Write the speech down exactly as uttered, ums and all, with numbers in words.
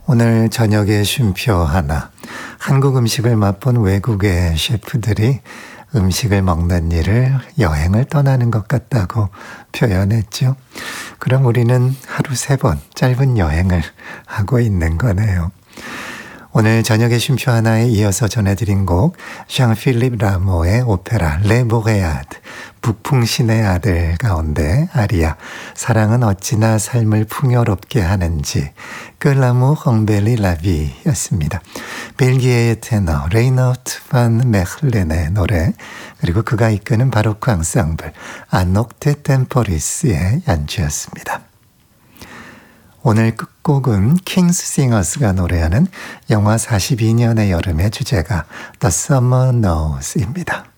오늘 저녁에 쉼표 하나. 한국 음식을 맛본 외국의 셰프들이 음식을 먹는 일을 여행을 떠나는 것 같다고 표현했죠. 그럼 우리는 하루 세 번 짧은 여행을 하고 있는 거네요. 오늘 저녁에 쉼표 하나에 이어서 전해드린 곡 샹필립 라모의 오페라 레 보레아드 북풍신의 아들 가운데 아리아 사랑은 어찌나 삶을 풍요롭게 하는지 끌라모 헝벨리 라비 였습니다. 벨기에의 테너 레이너트 반 메클렌의 노래 그리고 그가 이끄는 바로크 앙상블 아녹테 템포리스의 연주였습니다. 오늘 끝곡은 킹스 싱어스가 노래하는 영화 사십이 년의 여름의 주제가 The Summer Knows입니다.